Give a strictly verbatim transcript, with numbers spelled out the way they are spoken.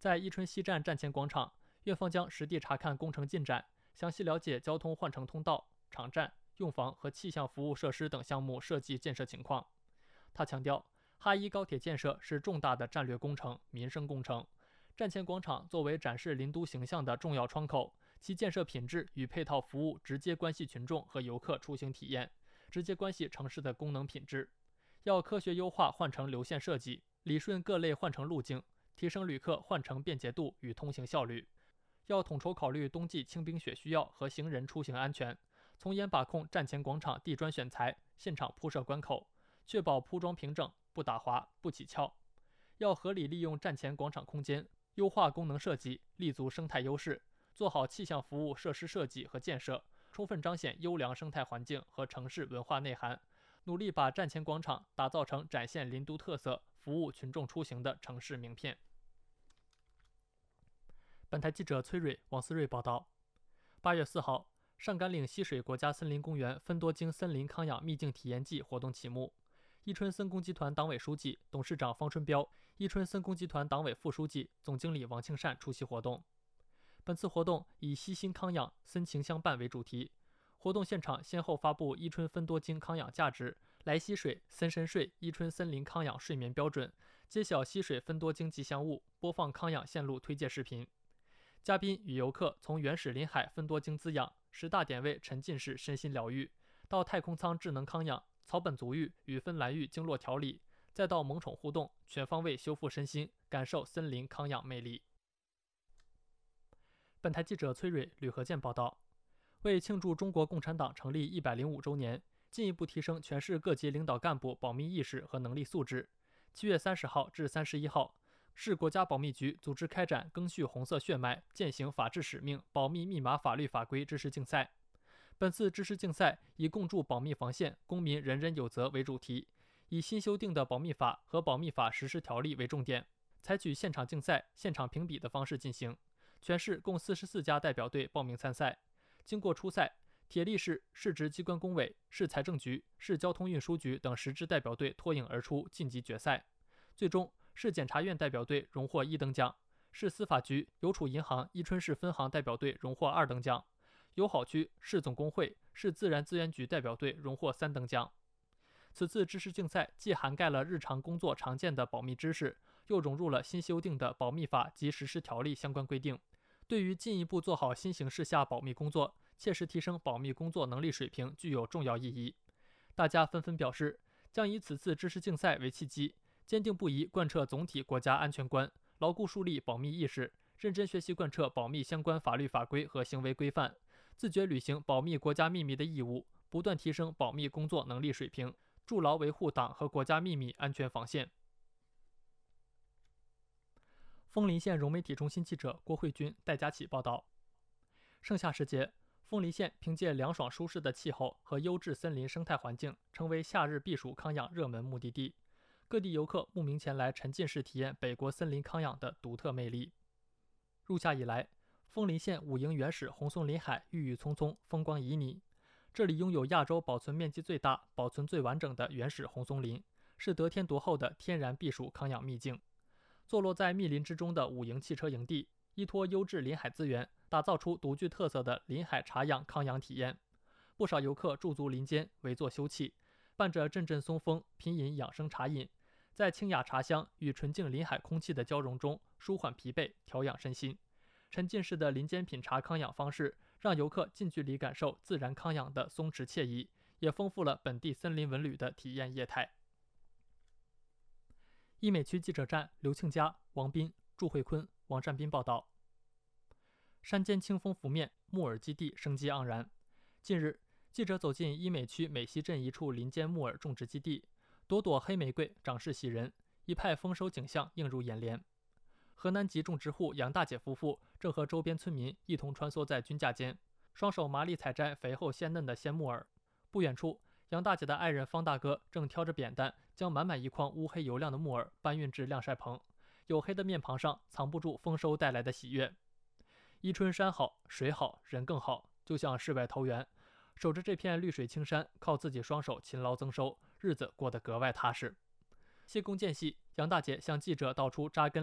在伊春西站站前广场，院方将实地查看工程进展，详细了解交通换乘通道、场站、用房和气象服务设施等项目设计建设情况。他强调，哈一高铁建设是重大的战略工程、民生工程。站前广场作为展示林都形象的重要窗口，其建设品质与配套服务直接关系群众和游客出行体验，直接关系城市的功能品质。要科学优化换乘流线设计，理顺各类换乘路径，提升旅客换乘便捷度与通行效率。要统筹考虑冬季清冰雪需要和行人出行安全，从严把控站前广场地砖选材、现场铺设关口，确保铺装平整、不打滑、不起翘。要合理利用站前广场空间，优化功能设计，立足生态优势，做好气象服务设施设计和建设，充分彰显优良生态环境和城市文化内涵，努力把站前广场打造成展现林都特色、服务群众出行的城市名片。本台记者崔蕊、王思睿报道。八月四号，上甘岭溪水国家森林公园芬多精森林康养秘境体验季活动启幕。伊春森工集团党委书记、董事长方春彪、伊春森工集团党委副书记、总经理王庆善出席活动。本次活动以悉心康养、森情相伴为主题。活动现场先后发布伊春芬多精康养价值、来溪水、森深睡、伊春森林康养睡眠标准，揭晓溪水芬多精吉祥物，播放康养线路推介视频。嘉宾与游客从原始林海芬多精滋养、十大点位沉浸式身心疗愈，到太空舱智能康养、草本足浴与芬兰浴经络调理，再到萌宠互动，全方位修复身心，感受森林康养魅力。本台记者崔蕊、吕和健报道。为庆祝中国共产党成立一百零五周年，进一步提升全市各级领导干部保密意识和能力素质，七月三十号至三十一号，市国家保密局组织开展赓续红色血脉、践行法治使命保密密码法律法规知识竞赛。本次知识竞赛以共筑保密防线、公民人人有责为主题，以新修订的保密法和保密法实施条例为重点，采取现场竞赛、现场评比的方式进行。全市共四十四家代表队报名参赛。经过初赛，铁力市、市直机关工委、市财政局、市交通运输局等十支代表队脱颖而出，晋级决赛。最终，市检察院代表队荣获一等奖，市司法局、邮储银行伊春市分行代表队荣获二等奖，友好区、市总工会、市自然资源局代表队荣获三等奖。此次知识竞赛既涵盖了日常工作常见的保密知识，又融入了新修订的保密法及实施条例相关规定，对于进一步做好新形势下保密工作、切实提升保密工作能力水平具有重要意义。大家纷纷表示，将以此次知识竞赛为契机，坚定不移贯彻总体国家安全观，牢固树立保密意识，认真学习贯彻保密相关法律法规和行为规范，自觉履行保密国家秘密的义务，不断提升保密工作能力水平，筑牢维护党和国家秘密安全防线。枫林县融媒体中心记者郭慧君、戴佳琪报道。盛夏时节，枫林县凭借凉爽舒适的气候和优质森林生态环境，成为夏日避暑康养热门目的地。各地游客慕名前来沉浸式体验北国森林康养的独特魅力。入夏以来，枫林县五营原始红松林海郁郁葱葱，风光旖旎。这里拥有亚洲保存面积最大、保存最完整的原始红松林，是得天独厚的天然避暑康养秘境。坐落在密林之中的五营汽车营地，依托优质林海资源，打造出独具特色的林海茶养康养体验。不少游客驻足林间，围坐休憩，伴着阵阵松风，品饮养生茶饮，在清雅茶香与纯净林海空气的交融中，舒缓疲惫，调养身心。沉浸式的林间品茶康养方式，让游客近距离感受自然康养的松弛惬意，也丰富了本地森林文旅的体验业态。医美区记者站刘庆佳、王斌、祝慧坤、王占斌报道。山间清风拂面，木耳基地生机盎然。近日，记者走进医美区美溪镇一处林间木耳种植基地，朵朵黑玫瑰长势喜人，一派丰收景象映入眼帘。河南籍种植户杨大姐夫妇正和周边村民一同穿梭在菌架间，双手麻利采摘肥厚鲜嫩的鲜木耳。不远处，杨大姐的爱人方大哥正挑着扁担，将满满一筐乌黑油亮的木耳搬运至晾晒棚，黝黑的面庞上藏不住丰收带来的喜悦。伊春山好，水好，人更好，就像世外桃源。守着这片绿水青山，靠自己双手勤劳增收，日子过得格外踏实。谢工间隙，杨大姐向记者道出扎根